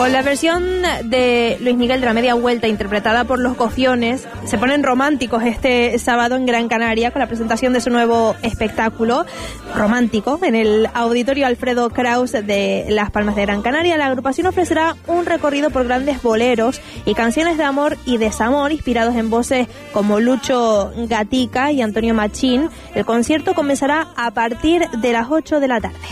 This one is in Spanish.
Con la versión de Luis Miguel de la media vuelta interpretada por Los Gofiones, se ponen románticos este sábado en Gran Canaria con la presentación de su nuevo espectáculo romántico en el Auditorio Alfredo Kraus de Las Palmas de Gran Canaria. La agrupación ofrecerá un recorrido por grandes boleros y canciones de amor y desamor inspirados en voces como Lucho Gatica y Antonio Machín. El concierto comenzará a partir de las 8 de la tarde.